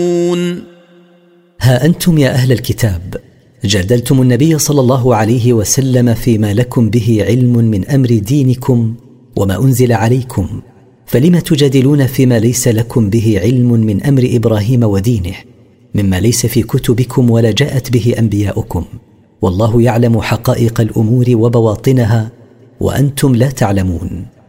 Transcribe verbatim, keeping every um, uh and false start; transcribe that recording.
ها أنتم يا أهل الكتاب جادلتم النبي صلى الله عليه وسلم فيما لكم به علم من أمر دينكم وما أنزل عليكم، فلم تجادلون فيما ليس لكم به علم من أمر إبراهيم ودينه مما ليس في كتبكم ولا جاءت به أنبياؤكم، والله يعلم حقائق الأمور وبواطنها وأنتم لا تعلمون.